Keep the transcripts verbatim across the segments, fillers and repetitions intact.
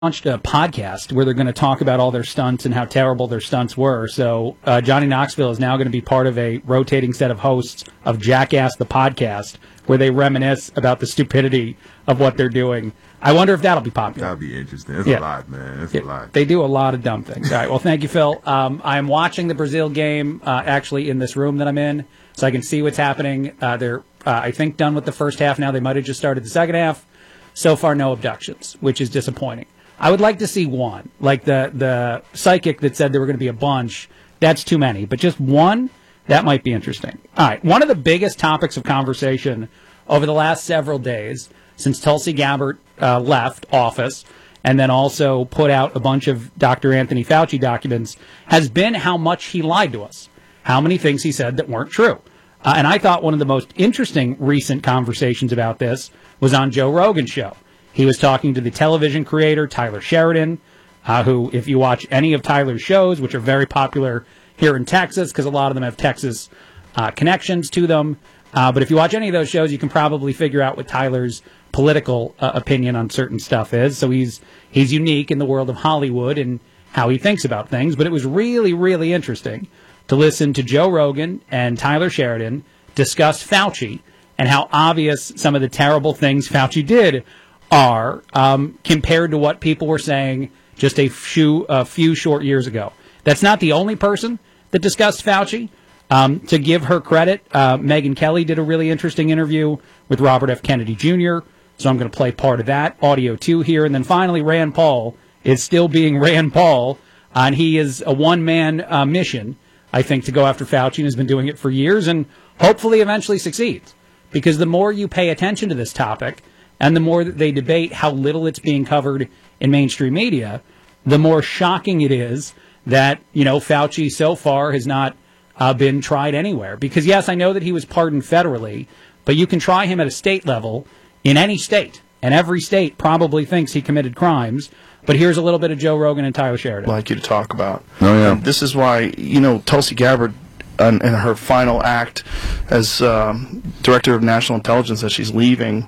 launched a podcast where they're going to talk about all their stunts and how terrible their stunts were. So uh, Johnny Knoxville is now going to be part of a rotating set of hosts of Jackass the Podcast, where they reminisce about the stupidity of what they're doing. I wonder if that'll be popular. That'll be interesting. It's yeah. a lot, man. It's yeah. a lot. They do a lot of dumb things. All right. Well, thank you, Phil. Um, I'm watching the Brazil game uh, actually in this room that I'm in, so I can see what's happening. Uh, they're, uh, I think, done with the first half now. They might have just started the second half. So far, no abductions, which is disappointing. I would like to see one, like the, the psychic that said there were going to be a bunch. That's too many. But just one, that might be interesting. All right. One of the biggest topics of conversation over the last several days, since Tulsi Gabbard uh, left office and then also put out a bunch of Doctor Anthony Fauci documents, has been how much he lied to us, how many things he said that weren't true. Uh, and I thought one of the most interesting recent conversations about this was on Joe Rogan's show. He was talking to the television creator, Tyler Sheridan, uh, who, if you watch any of Tyler's shows, which are very popular here in Texas, because a lot of them have Texas uh, connections to them, uh, but if you watch any of those shows, you can probably figure out what Tyler's political uh, opinion on certain stuff is. So he's he's unique in the world of Hollywood and how he thinks about things. But it was really, really interesting to listen to Joe Rogan and Tyler Sheridan discuss Fauci and how obvious some of the terrible things Fauci did are um, compared to what people were saying just a few, a few short years ago. That's not the only person that discussed Fauci. Um, to give her credit, uh, Megyn Kelly did a really interesting interview with Robert F. Kennedy Junior, so I'm going to play part of that, audio two here. And then finally, Rand Paul is still being Rand Paul, uh, and he is a one-man uh, mission, I think, to go after Fauci, and has been doing it for years and hopefully eventually succeeds. Because the more you pay attention to this topic, and the more that they debate how little it's being covered in mainstream media, the more shocking it is that, you know, Fauci so far has not uh, been tried anywhere. Because, yes, I know that he was pardoned federally, but you can try him at a state level in any state. And every state probably thinks he committed crimes. But here's a little bit of Joe Rogan and Tyler Sheridan. I'd like you to talk about. Oh, yeah. And this is why, you know, Tulsi Gabbard, in, in her final act as um, Director of National Intelligence, as she's leaving,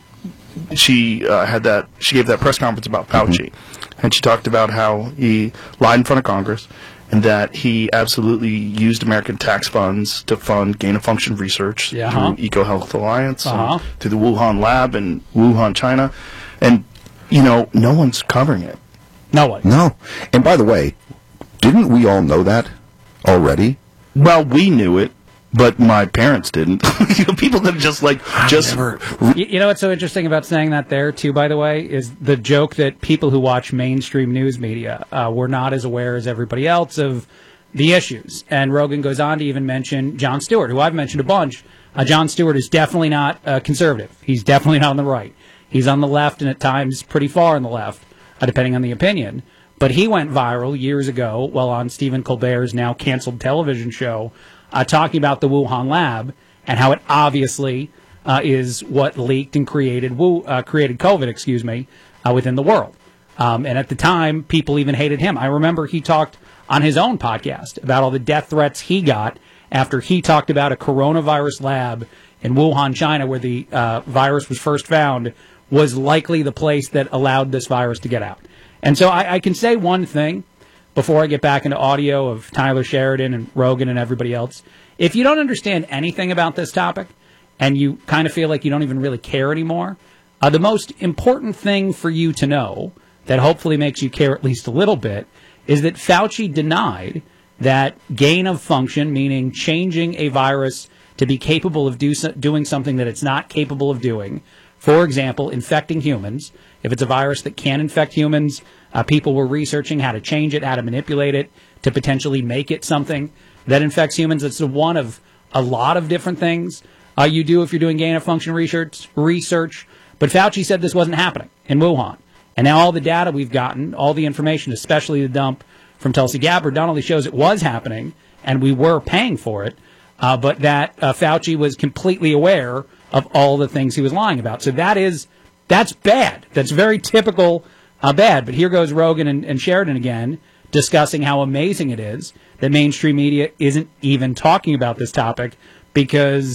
she uh, had that. She gave that press conference about Fauci, mm-hmm. and she talked about how he lied in front of Congress, and that he absolutely used American tax funds to fund gain-of-function research yeah, through huh? EcoHealth Alliance, uh-huh. and through the Wuhan lab in Wuhan, China, and you know, no one's covering it. No one. No. And by the way, didn't we all know that already? Well, we knew it. But my parents didn't. You know, people that just like just. Never. You, you know what's so interesting about saying that there too, by the way, is the joke that people who watch mainstream news media uh, were not as aware as everybody else of the issues. And Rogan goes on to even mention Jon Stewart, who I've mentioned a bunch. Uh, Jon Stewart is definitely not uh, conservative. He's definitely not on the right. He's on the left, and at times pretty far on the left, uh, depending on the opinion. But he went viral years ago while on Stephen Colbert's now canceled television show, Uh, talking about the Wuhan lab and how it obviously uh, is what leaked and created Wu, uh, created COVID, excuse me, uh, within the world. Um, and at the time, people even hated him. I remember he talked on his own podcast about all the death threats he got after he talked about a coronavirus lab in Wuhan, China, where the uh, virus was first found, was likely the place that allowed this virus to get out. And so I, I can say one thing before I get back into audio of Tyler Sheridan and Rogan and everybody else. If you don't understand anything about this topic and you kind of feel like you don't even really care anymore, uh, the most important thing for you to know that hopefully makes you care at least a little bit is that Fauci denied that gain of function, meaning changing a virus to be capable of do, doing something that it's not capable of doing, for example, infecting humans. If it's a virus that can infect humans, Uh, people were researching how to change it, how to manipulate it, to potentially make it something that infects humans. It's one of a lot of different things uh, you do if you're doing gain-of-function research, research. But Fauci said this wasn't happening in Wuhan. And now all the data we've gotten, all the information, especially the dump from Tulsi Gabbard, not only shows it was happening, and we were paying for it, uh, but that uh, Fauci was completely aware of all the things he was lying about. So that is, that's bad. That's very typical Uh, bad, but here goes Rogan and, and Sheridan again, discussing how amazing it is that mainstream media isn't even talking about this topic because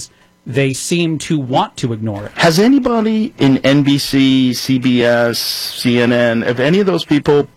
they seem to want to ignore it. Has anybody in N B C, C B S, C N N, have any of those people